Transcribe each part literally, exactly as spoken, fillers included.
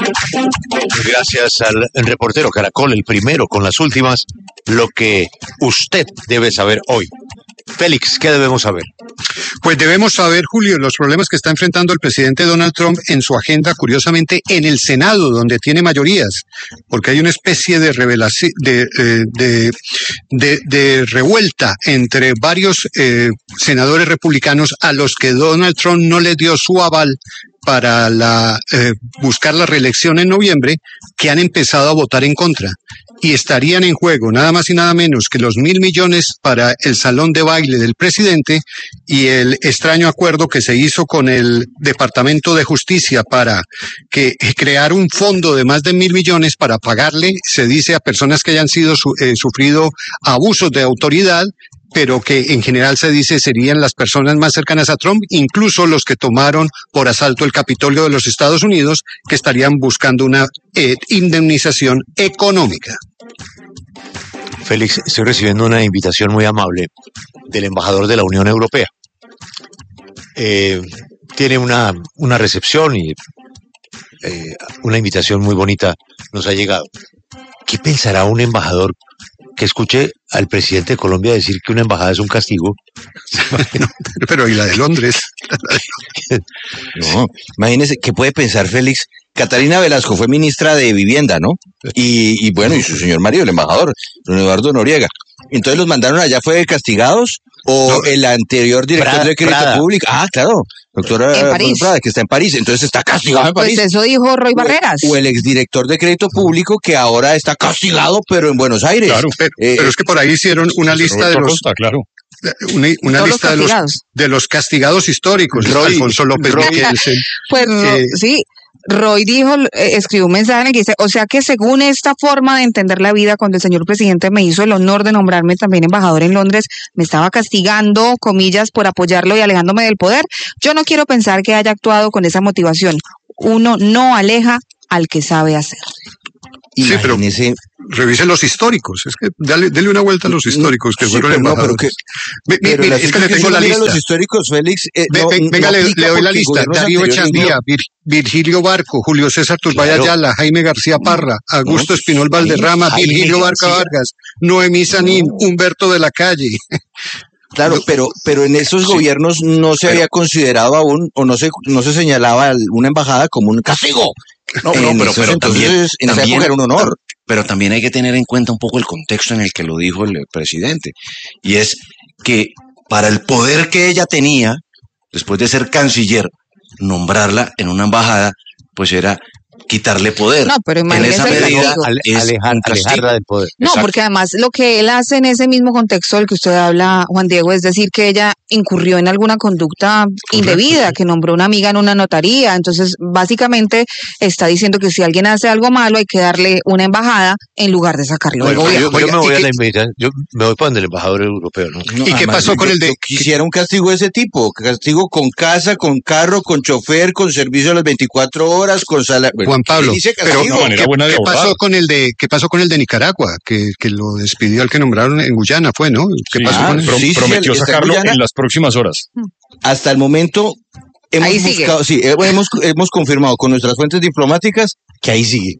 Gracias al reportero Caracol, el primero con las últimas, lo que usted debe saber hoy. Félix, ¿qué debemos saber? Pues debemos saber, Julio, los problemas que está enfrentando el presidente Donald Trump en su agenda, curiosamente, en el Senado, donde tiene mayorías, porque hay una especie de revelación, de, de, de, de revuelta entre varios eh, senadores republicanos a los que Donald Trump no le dio su aval para la, eh, buscar la reelección en noviembre, que han empezado a votar en contra. Y estarían en juego nada más y nada menos que los mil millones para el salón de baile del presidente y el extraño acuerdo que se hizo con el Departamento de Justicia para que crear un fondo de más de mil millones para pagarle, se dice, a personas que hayan sido eh, sufrido abusos de autoridad, pero que en general se dice serían las personas más cercanas a Trump, incluso los que tomaron por asalto el Capitolio de los Estados Unidos, que estarían buscando una eh, indemnización económica. Félix, estoy recibiendo una invitación muy amable del embajador de la Unión Europea. Eh, tiene una, una recepción y eh, una invitación muy bonita nos ha llegado. ¿Qué pensará un embajador que escuche al presidente de Colombia decir que una embajada es un castigo? Pero ¿y la de Londres? No, imagínese, ¿qué puede pensar Félix? Catalina Velasco fue ministra de Vivienda, ¿no? Y, y bueno, y su señor marido, el embajador, don Eduardo Noriega. Entonces los mandaron allá, ¿fue castigados? ¿O no, el anterior director Prada, de Crédito Prada. Público? Ah, claro, doctora Prada, que está en París, entonces está castigado en París. Pues eso dijo Roy Barreras. O, o el exdirector de Crédito Público, que ahora está castigado, pero en Buenos Aires. Claro, pero, eh, pero es que por ahí hicieron una lista de los... Costa, claro. Una, una lista de los, de los castigados históricos. Roy, Alfonso López Roy, Miquel. Pues eh, sí, Roy dijo, eh, escribió un mensaje en el que dice, o sea que según esta forma de entender la vida, cuando el señor presidente me hizo el honor de nombrarme también embajador en Londres, me estaba castigando, comillas, por apoyarlo y alejándome del poder. Yo no quiero pensar que haya actuado con esa motivación. Uno no aleja al que sabe hacer. Sí, pero revise los históricos, es que dale, dele una vuelta a los históricos que sí, fueron embajadores. No, pero que, pero mire, es que le tengo la lista. Los históricos, Félix, eh, Ve, no, venga, no le, le doy la lista. Darío Echandía, Vir, Virgilio Barco, Julio César Turbay claro. Ayala, Jaime García Parra, Augusto no, Espinol Valderrama, Jaime, Virgilio Barca sí. Vargas, Noemí Sanín, no. Humberto de la Calle. Claro, pero pero en esos sí. gobiernos no se pero, había considerado aún, o no se no se señalaba una embajada como un castigo. No, no, pero, pero también, en esa también época era un honor. Pero también hay que tener en cuenta un poco el contexto en el que lo dijo el presidente. Y es que para el poder que ella tenía, después de ser canciller, nombrarla en una embajada, pues era quitarle poder. No, pero imagínese en esa medida ale, alejar, alejarla del poder. No, exacto. Porque además lo que él hace en ese mismo contexto del que usted habla, Juan Diego, es decir que ella incurrió en alguna conducta Correcto. indebida, que nombró una amiga en una notaría. Entonces, básicamente está diciendo que si alguien hace algo malo hay que darle una embajada en lugar de sacarlo bueno, del yo, gobierno. yo me voy a la invitación, yo me voy para donde el embajador europeo, ¿no? no ¿Y qué pasó con el de...? Quisiera un castigo de ese tipo, castigo con casa, con carro, con chofer, con servicio a las veinticuatro horas, con salario. Bueno, Juan Pablo, pero ¿qué, ¿qué pasó con el de qué pasó con el de Nicaragua? Que, que lo despidió al que nombraron en Guyana, fue, ¿no? ¿Qué sí, pasó ah, con él? Pro, sí, prometió sí, sacarlo en, en las próximas horas. Hasta el momento hemos ahí buscado, sigue. sí, hemos, hemos confirmado con nuestras fuentes diplomáticas que ahí sigue.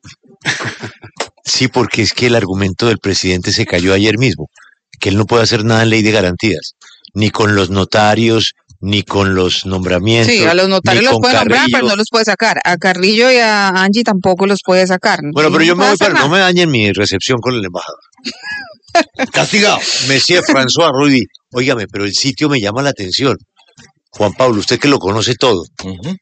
Sí, porque es que el argumento del presidente se cayó ayer mismo, que él no puede hacer nada en ley de garantías, ni con los notarios, ni con los nombramientos. Sí, a los notarios los puede nombrar, pero no los puede sacar. A Carrillo y a Angie tampoco los puede sacar. Bueno, pero no yo me voy para nada. no me dañen mi recepción con el embajador. Castigado. Monsieur François Rudy, óigame, pero el sitio me llama la atención. Juan Pablo, usted que lo conoce todo. Uh-huh.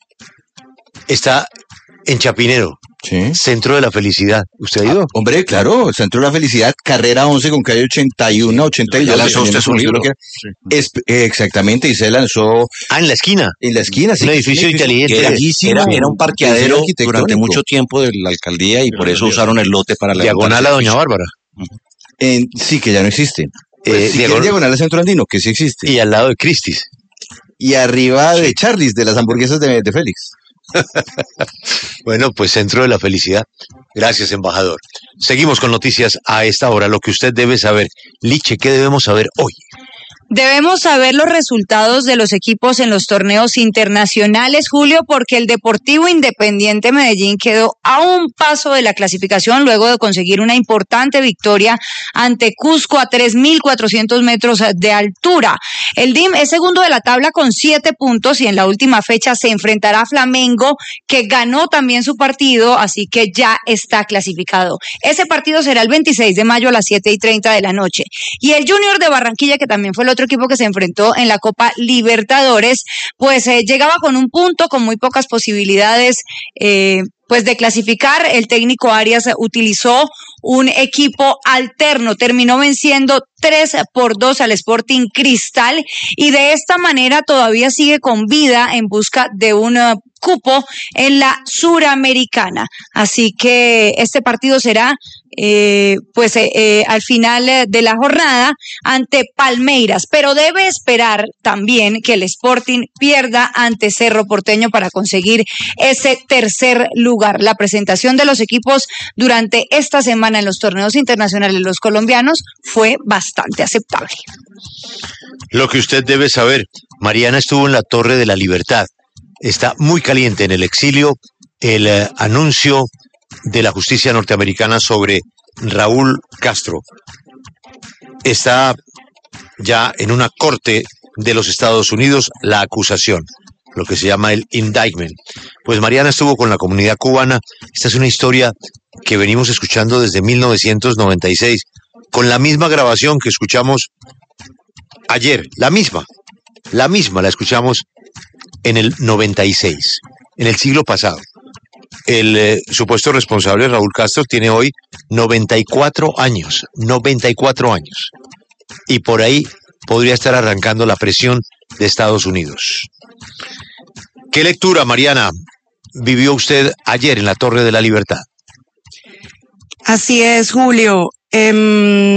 Está en Chapinero. Sí. Centro de la Felicidad. ¿Usted ha ido? Ah, hombre, claro, el Centro de la Felicidad, carrera once con calle ochenta y uno, ochenta y dos. Ya lanzó usted su libro. Sí. Es, eh, exactamente, y se lanzó... Ah, en la esquina. En la esquina, sí. Un edificio inteligente. Era, era, era un parqueadero durante mucho tiempo de la alcaldía y por eso usaron el lote para la... Diagonal a Doña Bárbara. En, sí, que ya no existe. Pues, Eh, si diagonal, diagonal al Centro Andino, que sí existe. y al lado de Christie's. Y arriba de Charlie's, de las hamburguesas de, de Félix. Bueno, pues Centro de la Felicidad. Gracias, embajador. Seguimos con noticias a esta hora, lo que usted debe saber. Liche, ¿qué debemos saber hoy? Debemos saber los resultados de los equipos en los torneos internacionales, Julio, porque el Deportivo Independiente Medellín quedó a un paso de la clasificación luego de conseguir una importante victoria ante Cusco a tres mil cuatrocientos metros de altura. El D I M es segundo de la tabla con siete puntos y en la última fecha se enfrentará a Flamengo, que ganó también su partido, así que ya está clasificado. Ese partido será el veintiséis de mayo a las siete y treinta de la noche. Y el Junior de Barranquilla, que también fue el otro equipo que se enfrentó en la Copa Libertadores, pues eh, llegaba con un punto, con muy pocas posibilidades eh, pues de clasificar. El técnico Arias utilizó un equipo alterno, terminó venciendo tres por dos al Sporting Cristal y de esta manera todavía sigue con vida en busca de un uh, cupo en la Suramericana. Así que este partido será Eh, pues eh, eh, al final eh, de la jornada ante Palmeiras, pero debe esperar también que el Sporting pierda ante Cerro Porteño para conseguir ese tercer lugar. La presentación de los equipos durante esta semana en los torneos internacionales los colombianos fue bastante aceptable. Lo que usted debe saber, Mariana estuvo en la Torre de la Libertad, está muy caliente en el exilio el eh, anuncio de la justicia norteamericana sobre Raúl Castro. Está ya en una corte de los Estados Unidos la acusación, lo que se llama el indictment. Pues Mariana estuvo con la comunidad cubana. Esta es una historia que venimos escuchando desde mil novecientos noventa y seis, con la misma grabación que escuchamos ayer, la misma, la misma la escuchamos en el noventa y seis, en el siglo pasado. El eh, supuesto responsable, Raúl Castro, tiene hoy noventa y cuatro años, noventa y cuatro años. Y por ahí podría estar arrancando la presión de Estados Unidos. ¿Qué lectura, Mariana, vivió usted ayer en la Torre de la Libertad? Así es, Julio. Eh...